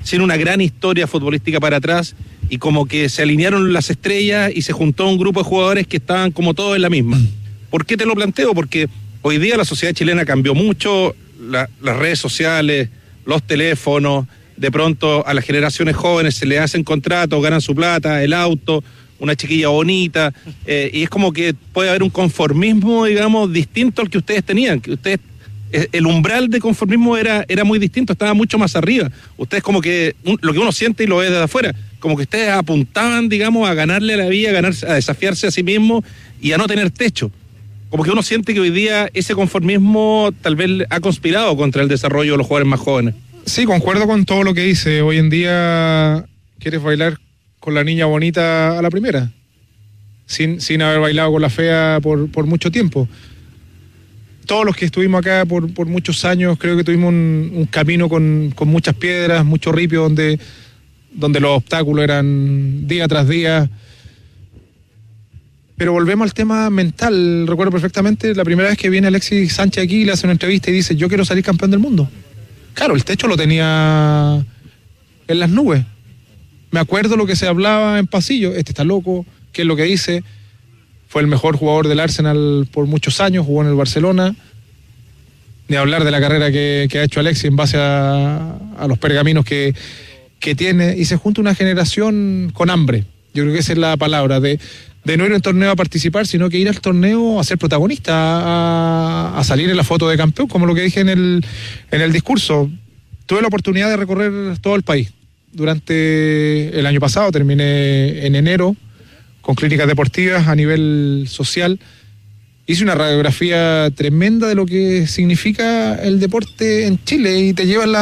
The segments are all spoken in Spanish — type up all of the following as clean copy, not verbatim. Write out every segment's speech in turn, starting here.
sin una gran historia futbolística para atrás, y como que se alinearon las estrellas y se juntó un grupo de jugadores que estaban como todos en la misma. ¿Por qué te lo planteo? Porque hoy día la sociedad chilena cambió mucho, las redes sociales, los teléfonos, de pronto a las generaciones jóvenes se les hacen contratos, ganan su plata, el auto, una chiquilla bonita, y es como que puede haber un conformismo, digamos, distinto al que ustedes tenían, que ustedes, el umbral de conformismo era muy distinto, estaba mucho más arriba. Ustedes como que, lo que uno siente y lo ve desde afuera, como que ustedes apuntaban, digamos, a ganarle a la vida, a desafiarse a sí mismo y a no tener techo. Como que uno siente que hoy día ese conformismo tal vez ha conspirado contra el desarrollo de los jugadores más jóvenes. Sí, concuerdo con todo lo que dice. Hoy en día quieres bailar con la niña bonita a la primera, sin haber bailado con la fea por mucho tiempo. Todos los que estuvimos acá por muchos años, creo que tuvimos un camino con muchas piedras, mucho ripio, donde los obstáculos eran día tras día. Pero volvemos al tema mental. Recuerdo perfectamente la primera vez que viene Alexis Sánchez aquí, le hace una entrevista y dice: yo quiero salir campeón del mundo. Claro, el techo lo tenía en las nubes. Me acuerdo lo que se hablaba en pasillo: este está loco, ¿qué es lo que dice? Fue el mejor jugador del Arsenal por muchos años, jugó en el Barcelona. Ni hablar de la carrera que ha hecho Alexis en base a los pergaminos que tiene. Y se junta una generación con hambre. Yo creo que esa es la palabra, de no ir al torneo a participar, sino que ir al torneo a ser protagonista, a salir en la foto de campeón, como lo que dije en el discurso. Tuve la oportunidad de recorrer todo el país. Durante el año pasado, terminé en enero, con clínicas deportivas a nivel social. Hice una radiografía tremenda de lo que significa el deporte en Chile, y te llevan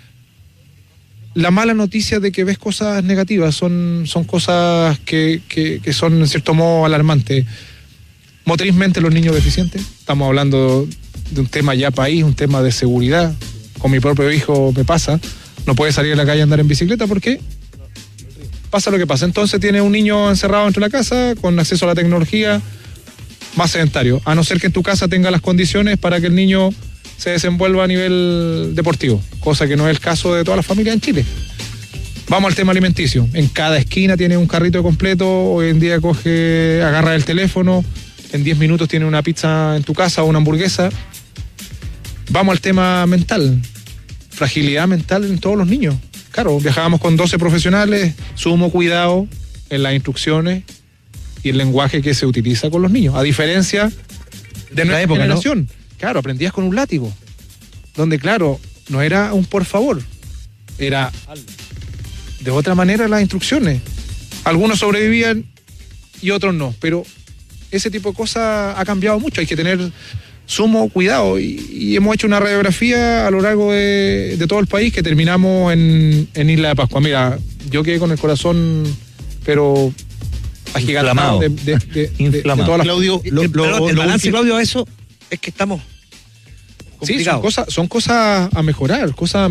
la mala noticia de que ves cosas negativas. Son cosas que son en cierto modo alarmantes. Motrizmente los niños deficientes, estamos hablando de un tema ya país, un tema de seguridad. Con mi propio hijo me pasa, no puede salir a la calle a andar en bicicleta porque pasa lo que pasa. Entonces tiene un niño encerrado dentro de la casa, con acceso a la tecnología, más sedentario, a no ser que en tu casa tenga las condiciones para que el niño se desenvuelva a nivel deportivo, cosa que no es el caso de todas las familias en Chile. Vamos al tema alimenticio. En cada esquina tiene un carrito completo. Hoy en día agarra el teléfono, en 10 minutos tiene una pizza en tu casa o una hamburguesa. Vamos al tema mental. Fragilidad mental en todos los niños. Claro, viajábamos con 12 profesionales, sumo cuidado en las instrucciones y el lenguaje que se utiliza con los niños. A diferencia de nuestra época, generación, ¿no? Claro, aprendías con un látigo, donde claro, no era un por favor, era de otra manera las instrucciones. Algunos sobrevivían y otros no, pero ese tipo de cosas ha cambiado mucho. Hay que tener sumo cuidado, y hemos hecho una radiografía a lo largo de todo el país, que terminamos en Isla de Pascua. Mira, yo quedé con el corazón, pero agigantado de todas las... Claudio, el balance, Claudio, a eso es que estamos complicados. Sí, son cosas a mejorar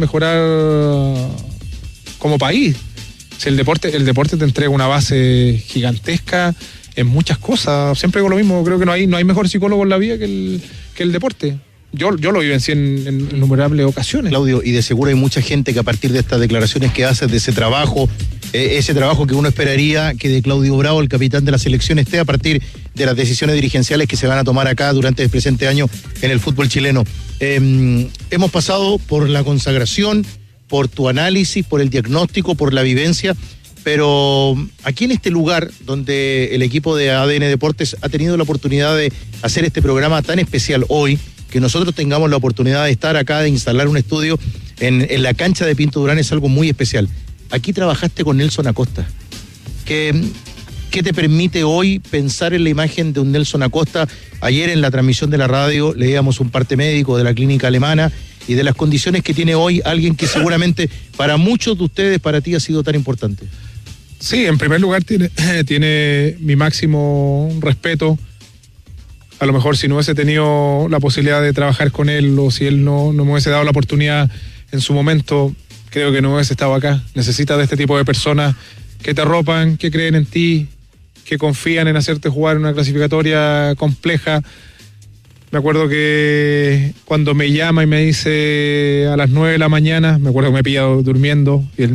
como país. Si el deporte te entrega una base gigantesca en muchas cosas. Siempre digo lo mismo, creo que no hay mejor psicólogo en la vida que el deporte. Yo lo vivencié en innumerables ocasiones. Claudio, y de seguro hay mucha gente que a partir de estas declaraciones que haces, de ese trabajo que uno esperaría que de Claudio Bravo, el capitán de la selección, esté a partir de las decisiones dirigenciales que se van a tomar acá durante el presente año en el fútbol chileno. Hemos pasado por la consagración, por tu análisis, por el diagnóstico, por la vivencia, pero aquí en este lugar donde el equipo de ADN Deportes ha tenido la oportunidad de hacer este programa tan especial hoy, que nosotros tengamos la oportunidad de estar acá, de instalar un estudio en la cancha de Pinto Durán, es algo muy especial. Aquí trabajaste con Nelson Acosta. ¿Qué te permite hoy pensar en la imagen de un Nelson Acosta? Ayer en la transmisión de la radio leíamos un parte médico de la clínica alemana y de las condiciones que tiene hoy alguien que seguramente para muchos de ustedes, para ti, ha sido tan importante. Sí, en primer lugar tiene mi máximo respeto. A lo mejor si no hubiese tenido la posibilidad de trabajar con él, o si él no me hubiese dado la oportunidad en su momento, creo que no hubiese estado acá. Necesitas de este tipo de personas que te arropan, que creen en ti, que confían en hacerte jugar en una clasificatoria compleja. Me acuerdo que cuando me llama y me dice a las 9 de la mañana, me acuerdo que me he pillado durmiendo, y el